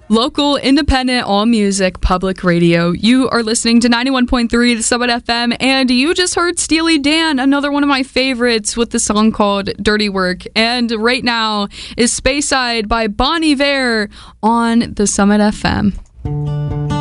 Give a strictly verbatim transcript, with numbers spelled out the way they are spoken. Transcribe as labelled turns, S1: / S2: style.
S1: Local, independent, all music, public radio. You are listening to ninety-one point three The Summit F M, and you just heard Steely Dan, another one of my favorites, with the song called Dirty Work. And right now is Speyside by Bon Iver on The Summit F M.